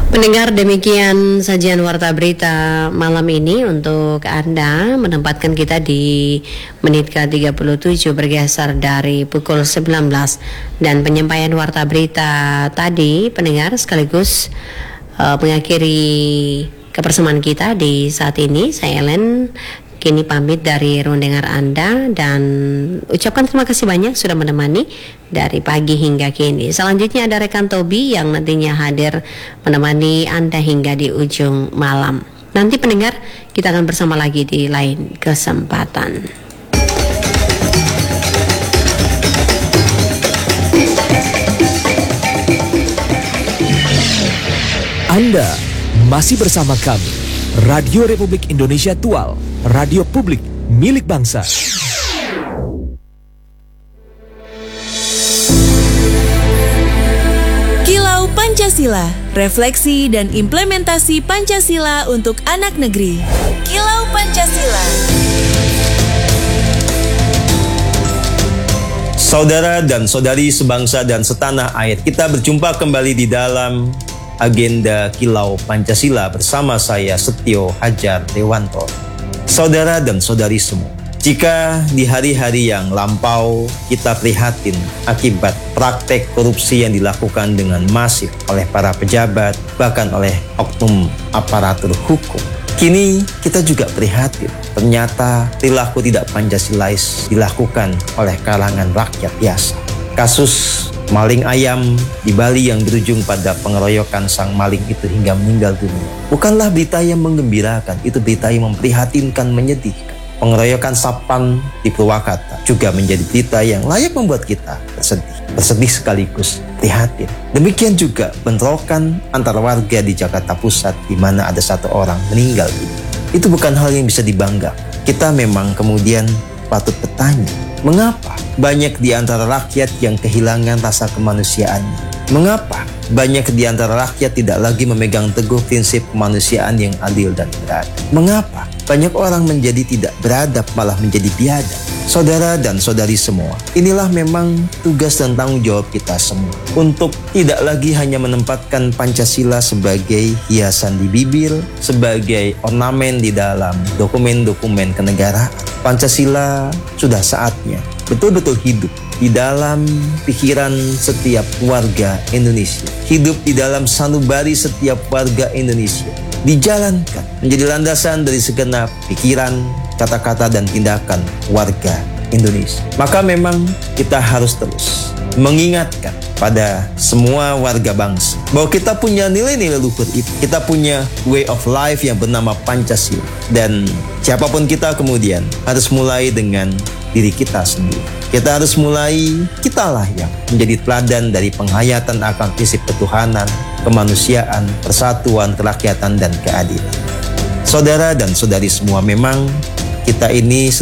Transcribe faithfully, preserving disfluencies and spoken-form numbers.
Pendengar, demikian sajian Warta Berita malam ini untuk Anda, menempatkan kita di menit ke tiga puluh tujuh bergeser dari pukul sembilan belas, dan penyampaian Warta Berita tadi pendengar sekaligus uh, mengakhiri kebersamaan kita di saat ini. Saya Ellen kini pamit dari ruang dengar Anda dan ucapkan terima kasih banyak sudah menemani dari pagi hingga kini. Selanjutnya ada rekan Tobi yang nantinya hadir menemani Anda hingga di ujung malam. Nanti pendengar, kita akan bersama lagi di lain kesempatan. Anda masih bersama kami, Radio Republik Indonesia Tual, radio publik milik bangsa. Kilau Pancasila, refleksi dan implementasi Pancasila untuk anak negeri. Kilau Pancasila. Saudara dan saudari sebangsa dan setanah air, kita berjumpa kembali di dalam agenda Kilau Pancasila bersama saya Setio Hajar Dewanto. Saudara dan saudari semua, jika di hari-hari yang lampau kita prihatin akibat praktek korupsi yang dilakukan dengan masif oleh para pejabat, bahkan oleh oknum aparatur hukum, kini kita juga prihatin ternyata perilaku tidak Pancasilais dilakukan oleh kalangan rakyat biasa. Kasus maling ayam di Bali yang berujung pada pengeroyokan sang maling itu hingga meninggal dunia bukanlah berita yang menggembirakan, itu berita yang memprihatinkan, menyedihkan. Pengeroyokan Sapang di Purwakarta juga menjadi berita yang layak membuat kita bersedih, bersedih sekaligus prihatin. Demikian juga bentrokan antara warga di Jakarta Pusat di mana ada satu orang meninggal dunia. Itu bukan hal yang bisa dibanggakan. Kita memang kemudian patut bertanya, mengapa banyak di antara rakyat yang kehilangan rasa kemanusiaannya? Mengapa banyak di antara rakyat tidak lagi memegang teguh prinsip kemanusiaan yang adil dan beradab? Mengapa banyak orang menjadi tidak beradab malah menjadi biadab? Saudara dan saudari semua, inilah memang tugas dan tanggung jawab kita semua untuk tidak lagi hanya menempatkan Pancasila sebagai hiasan di bibir, sebagai ornamen di dalam dokumen-dokumen kenegaraan. Pancasila sudah saatnya betul-betul hidup di dalam pikiran setiap warga Indonesia, hidup di dalam sanubari setiap warga Indonesia, dijalankan menjadi landasan dari segenap pikiran, kata-kata dan tindakan warga Indonesia. Maka memang kita harus terus mengingatkan pada semua warga bangsa bahwa kita punya nilai-nilai luhur itu. Kita punya way of life yang bernama Pancasila. Dan siapapun kita kemudian harus mulai dengan diri kita sendiri. Kita harus mulai, kitalah yang menjadi teladan dari penghayatan akan prinsip ketuhanan, kemanusiaan, persatuan, kerakyatan, dan keadilan. Saudara dan saudari semua, memang kita ini